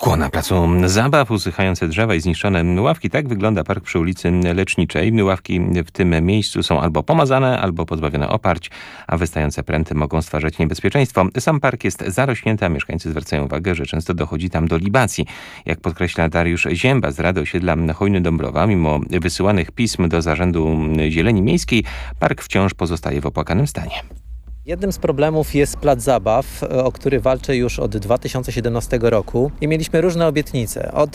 Mgło na placu zabaw, usychające drzewa i zniszczone ławki. Tak wygląda park przy ulicy Leczniczej. Ławki w tym miejscu są albo pomazane, albo pozbawione oparć, a wystające pręty mogą stwarzać niebezpieczeństwo. Sam park jest zarośnięty, a mieszkańcy zwracają uwagę, że często dochodzi tam do libacji. Jak podkreśla Dariusz Zięba z Rady Osiedla Hojny Dąbrowa, mimo wysyłanych pism do Zarządu Zieleni Miejskiej, park wciąż pozostaje w opłakanym stanie. Jednym z problemów jest plac zabaw, o który walczę już od 2017 roku i mieliśmy różne obietnice. Od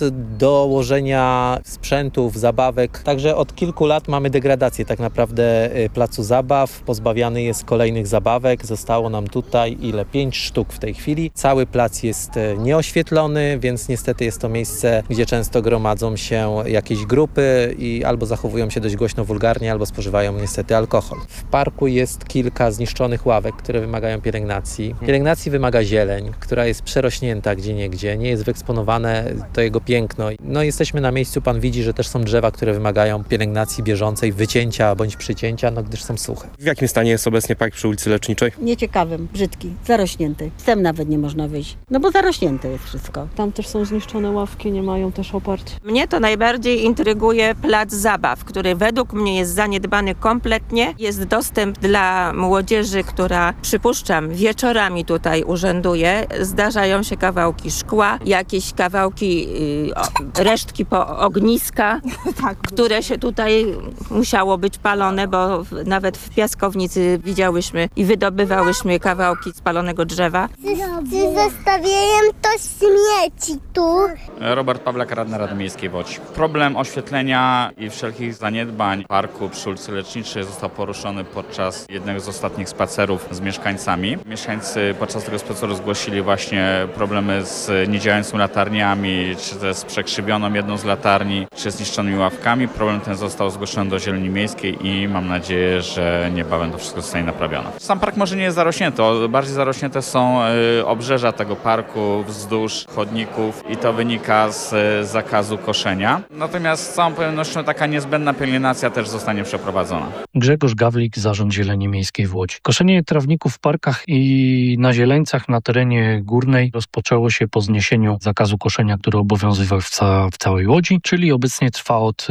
dołożenia sprzętów, zabawek, także od kilku lat mamy degradację tak naprawdę placu zabaw. Pozbawiany jest kolejnych zabawek. Zostało nam tutaj 5 sztuk w tej chwili. Cały plac jest nieoświetlony, więc niestety jest to miejsce, gdzie często gromadzą się jakieś grupy i albo zachowują się dość głośno, wulgarnie, albo spożywają niestety alkohol. W parku jest kilka zniszczonych ławek, które wymagają pielęgnacji. Pielęgnacji wymaga zieleń, która jest przerośnięta gdzieniegdzie, nie jest wyeksponowane to jego piękno. Jesteśmy na miejscu, pan widzi, że też są drzewa, które wymagają pielęgnacji bieżącej, wycięcia bądź przycięcia, gdyż są suche. W jakim stanie jest obecnie park przy ulicy Leczniczej? Nieciekawym, brzydki, zarośnięty. Sem nawet nie można wyjść, bo zarośnięte jest wszystko. Tam też są zniszczone ławki, nie mają też oparć. Mnie to najbardziej intryguje plac zabaw, który według mnie jest zaniedbany kompletnie. Jest dostęp dla młodzieży, która, przypuszczam, wieczorami tutaj urzęduje. Zdarzają się kawałki szkła, jakieś kawałki, resztki ogniska, które się tutaj musiało być palone, bo nawet w piaskownicy widziałyśmy i wydobywałyśmy kawałki spalonego drzewa. Zostawiają to śmieci tu. Robert Pawlak, radny Rady Miejskiej w Łodzi. Problem oświetlenia i wszelkich zaniedbań parku przy ulicy Leczniczej został poruszony podczas jednego z ostatnich spacerów z mieszkańcami. Mieszkańcy podczas tego spaceru zgłosili właśnie problemy z niedziałającymi latarniami, czy też z przekrzywioną jedną z latarni, czy zniszczonymi ławkami. Problem ten został zgłoszony do Zieleni Miejskiej i mam nadzieję, że niebawem to wszystko zostanie naprawione. Sam park może nie jest zarośnięty, bardziej zarośnięte są obrzeża tego parku wzdłuż chodników i to wynika z zakazu koszenia. Natomiast z całą pewnością taka niezbędna pielęgnacja też zostanie przeprowadzona. Grzegorz Gawlik, Zarząd Zieleni Miejskiej w Łodzi. Koszenie trawników w parkach i na zieleńcach na terenie górnej rozpoczęło się po zniesieniu zakazu koszenia, który obowiązywał w całej Łodzi, czyli obecnie trwa od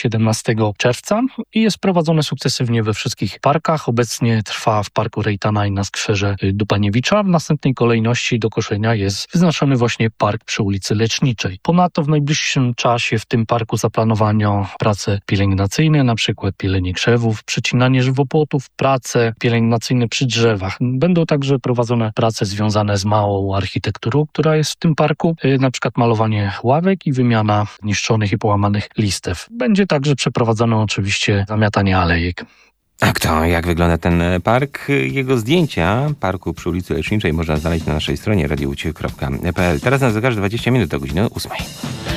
17 czerwca i jest prowadzone sukcesywnie we wszystkich parkach. Obecnie trwa w parku Rejtana i na skwerze Dupaniewicza. W następnej kolejności do koszenia jest wyznaczony właśnie park przy ulicy Leczniczej. Ponadto w najbliższym czasie w tym parku zaplanowano prace pielęgnacyjne, na przykład pielenie krzewów, przecinanie żywopłotów, prace pielęgnacyjne przy drzewach. Będą także prowadzone prace związane z małą architekturą, która jest w tym parku, na przykład malowanie ławek i wymiana niszczonych i połamanych listew. Będzie także przeprowadzone oczywiście zamiatanie alejek. A jak wygląda ten park? Jego zdjęcia parku przy ulicy Leczniczej można znaleźć na naszej stronie radiouciek.pl. Teraz na zegarze 20 minut do godziny 8.